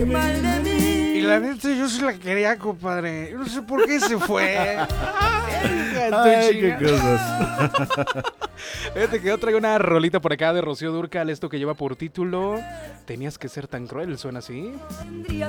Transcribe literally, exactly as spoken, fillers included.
Y la neta, yo sí la quería, compadre. Yo no sé por qué se fue. Ay, qué cosas. Fíjate que yo traigo una rolita por acá de Rocío Dúrcal, esto que lleva por título Tenías que ser tan cruel, ¿suena así?